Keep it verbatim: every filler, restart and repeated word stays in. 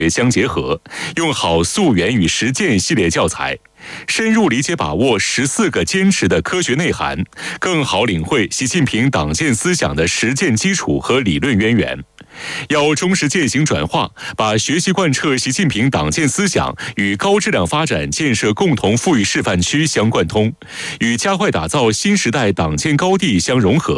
相结合，用好溯源与实践系列教材，深入理解把握十四个坚持的科学内涵，更好领会习近平党建思想的实践基础和理论渊源。要忠实践行转化，把学习贯彻习近平党建思想与高质量发展建设共同富裕示范区相贯通，与加快打造新时代党建高地相融合。